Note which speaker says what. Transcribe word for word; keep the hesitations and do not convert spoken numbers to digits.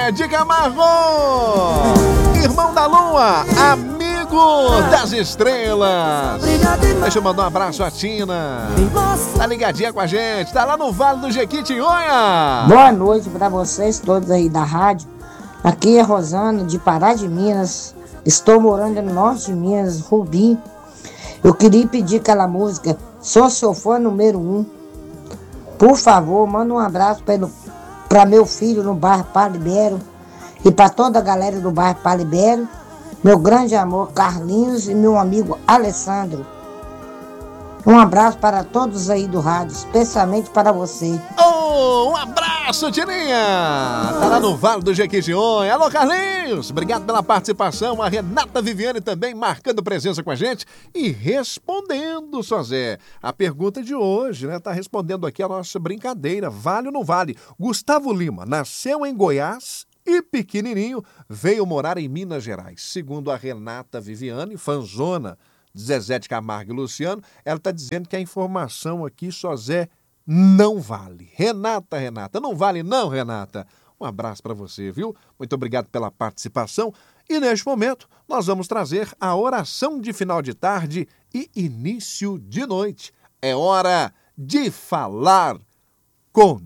Speaker 1: Zezé de Camargo, irmão da lua, amigo das estrelas. Deixa eu mandar um abraço à Tina, tá ligadinha com a gente, tá lá no Vale do Jequitinhonha.
Speaker 2: Boa noite pra vocês todos aí da rádio. Aqui é Rosana de Pará de Minas. Estou morando no norte de Minas, Rubim. Eu queria pedir aquela música Sou Seu Fã número um. Por favor, manda um abraço para meu filho no bairro Palibero e para toda a galera do bairro Palibero. Meu grande amor Carlinhos e meu amigo Alessandro. Um abraço para todos aí do rádio, especialmente para você.
Speaker 1: Oh, um abraço, Tininha! Tá lá no Vale do Jequitinhonha. Alô, Carlinhos! Obrigado pela participação. A Renata Viviane também marcando presença com a gente e respondendo, Sozé. A pergunta de hoje, né? Tá respondendo aqui a nossa brincadeira. Vale ou não vale? Gustavo Lima nasceu em Goiás e pequenininho veio morar em Minas Gerais. Segundo a Renata Viviane, fanzona de Zezé de Camargo e Luciano, ela está dizendo que a informação aqui, Sozé, não vale. Renata, Renata, não vale não, Renata. Um abraço para você, viu? Muito obrigado pela participação. E neste momento, nós vamos trazer a oração de final de tarde e início de noite. É hora de falar com